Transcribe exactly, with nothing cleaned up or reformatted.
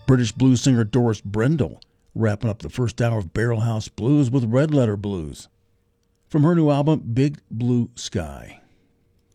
British blues singer Doris Brendel wrapping up the first hour of Barrel House Blues with Red Letter Blues from her new album Big Blue Sky.